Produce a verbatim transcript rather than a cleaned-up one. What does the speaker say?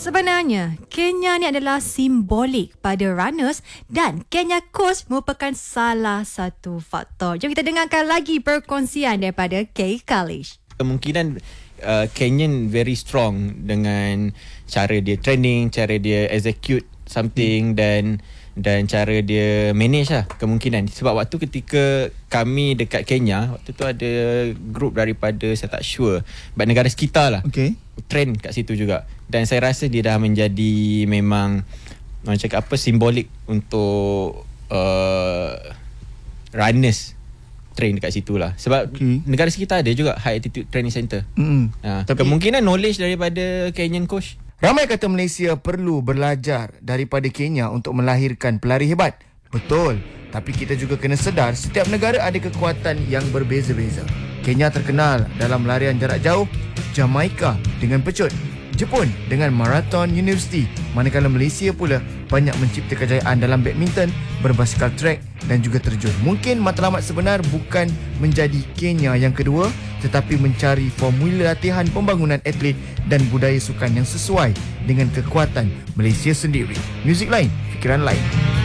Sebenarnya, Kenya ni adalah simbolik pada runners dan Kenya Coast merupakan salah satu faktor. Jom kita dengarkan lagi perkongsian daripada K. Kalish. Kemungkinan uh, Kenyan very strong dengan cara dia training, cara dia execute something hmm. dan dan cara dia manage lah kemungkinan. Sebab waktu ketika kami dekat Kenya, waktu tu ada group daripada, saya tak sure, but negara sekitar lah, okay. train kat situ juga. Dan saya rasa dia dah menjadi memang, orang cakap apa, simbolik untuk uh, runners train dekat situ lah. Sebab okay. negara sekitar ada juga high altitude training center. Mm-hmm. Ha, Tapi, kemungkinan knowledge daripada Kenyan coach. Ramai kata Malaysia perlu belajar daripada Kenya untuk melahirkan pelari hebat. Betul. Tapi kita juga kena sedar setiap negara ada kekuatan yang berbeza-beza. Kenya terkenal dalam larian jarak jauh, Jamaika dengan pecut, Jepun dengan Marathon University, manakala Malaysia pula banyak mencipta kejayaan dalam badminton, berbasikal track dan juga terjun. Mungkin matlamat sebenar bukan menjadi Kenya yang kedua, tetapi mencari formula latihan pembangunan atlet dan budaya sukan yang sesuai dengan kekuatan Malaysia sendiri. Muzik lain, fikiran lain.